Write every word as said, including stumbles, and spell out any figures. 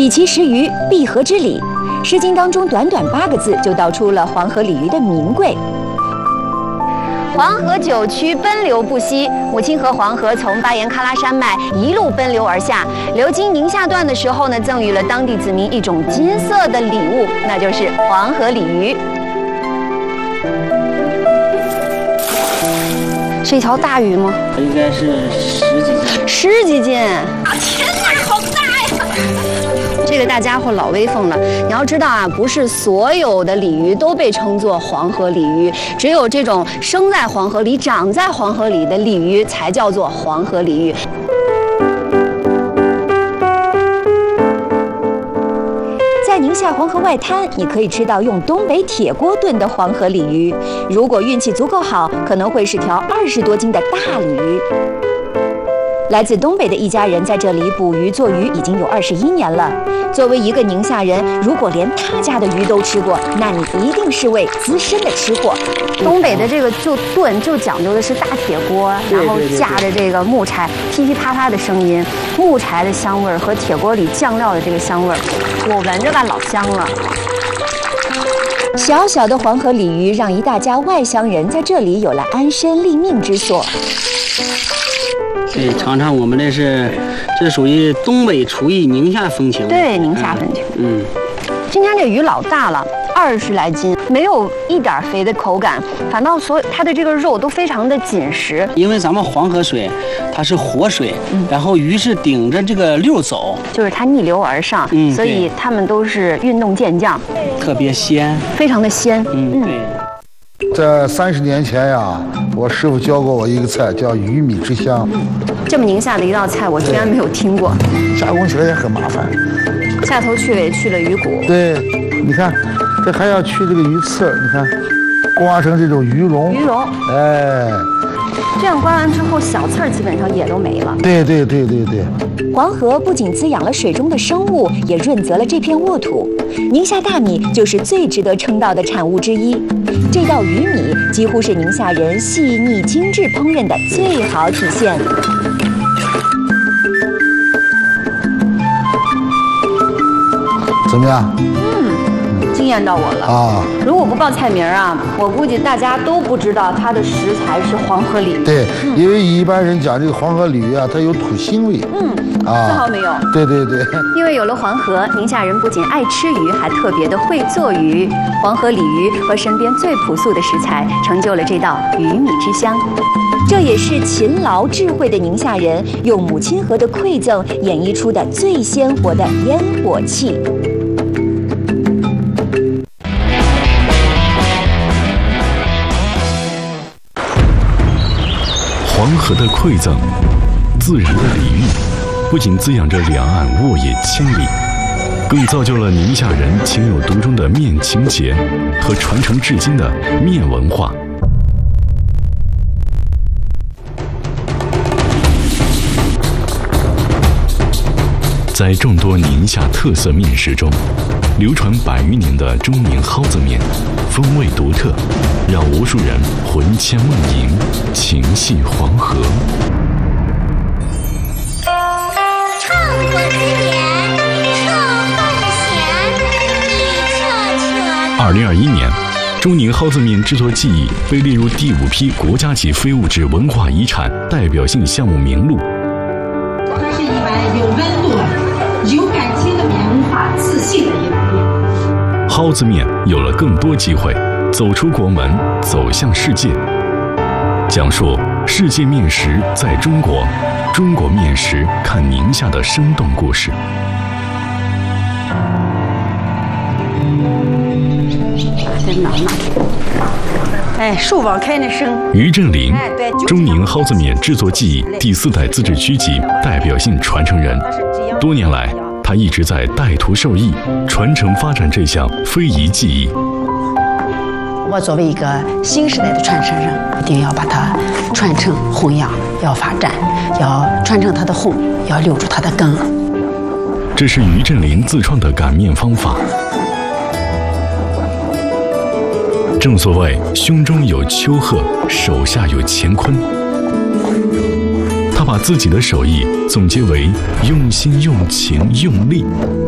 以其实于闭合之理。《诗经》当中短短八个字就道出了黄河鲤鱼的名贵。黄河九曲奔流不息，母亲河黄河从巴颜喀拉山脉一路奔流而下，流经宁夏段的时候呢，赠予了当地子民一种金色的礼物，那就是黄河鲤鱼。是一条大鱼吗？ 应该是十几斤。 十几斤！ 啊，天哪，好大呀！ 这个大家伙老威风了。你要知道啊，不是所有的鲤鱼都被称作黄河鲤鱼，只有这种生在黄河里、长在黄河里的鲤鱼才叫做黄河鲤鱼。在宁夏黄河外滩，你可以吃到用东北铁锅炖的黄河鲤鱼。如果运气足够好，可能会是条二十多斤的大鲤鱼。来自东北的一家人在这里捕鱼做鱼已经有二十一年了。作为一个宁夏人，如果连他家的鱼都吃过，那你一定是位资深的吃货。东北的这个就炖就讲究的是大铁锅，然后架着这个木柴，噼噼啪啪的声音，木柴的香味儿和铁锅里酱料的这个香味儿，我闻着吧老香了。小小的黄河鲤鱼让一大家外乡人在这里有了安身立命之所。 对，尝尝我们这是，这属于东北厨艺，宁夏风情。 对，宁夏风情。 嗯， 今天这鱼老大了，二十来斤，没有一点肥的口感，反倒所有它的这个肉都非常的紧实。 因为咱们黄河水它是活水，嗯、然后鱼是顶着这个溜走， 就是它逆流而上，嗯、所以它们都是运动健将， 特别鲜， 非常的鲜。 嗯，嗯对。 在三十年前呀，我师傅教过我一个菜，叫鱼米之乡。 这么宁夏的一道菜，我居然没有听过。 加工起来也很麻烦， 下头去尾去了鱼骨。 对，你看，这还要去这个鱼刺，你看，刮成这种鱼蓉。 鱼蓉。 哎。 这样刮完之后，小刺儿基本上也都没了。 对对对对对。 黄河不仅滋养了水中的生物，也润泽了这片沃土。宁夏大米就是最值得称道的产物之一。这道鱼米几乎是宁夏人细腻精致烹饪的最好体现。 怎么样？ 嗯，惊艳到我了啊！ 如果不报菜名啊，我估计大家都不知道它的食材是黄河鲤鱼。 对，嗯、因为一般人讲这个黄河鲤鱼啊，它有土腥味。嗯。 丝毫没有。 对对对。 因为有了黄河，宁夏人不仅爱吃鱼，还特别的会做鱼。黄河鲤鱼和身边最朴素的食材，成就了这道鱼米之乡。这也是勤劳智慧的宁夏人用母亲河的馈赠演绎出的最鲜活的烟火气。 黄河的馈赠，自然的礼遇，不仅滋养着两岸沃野千里，更造就了宁夏人情有独钟的面情节和传承至今的面文化。在众多宁夏特色面食中，流传百余年的中宁蒿子面，风味独特，让无数人魂牵梦萦，情系黄河。 畅欢之言，彻奉贤，一彻彻。 二零二一年，中宁蒿子面制作技艺被列入第五批国家级非物质文化遗产代表性项目名录。 它是一碗有温度、有感情的面文化自信的一碗面。 蒿子面有了更多机会走出国门，走向世界，讲述世界面食在中国，中国面食看宁夏的生动故事。 真难呐！哎，树往开那声。 于振林，中宁蒿子面制作技艺第四代自治区级代表性传承人。多年来，他一直在带徒授艺，传承发展这项非遗技艺。 我作为一个新时代的传承人，一定要把它传承弘扬，要发展，要传承它的红，要留住它的根。 这是于振林自创的擀面方法。正所谓胸中有丘壑，手下有乾坤。他把自己的手艺总结为用心、用情、用力，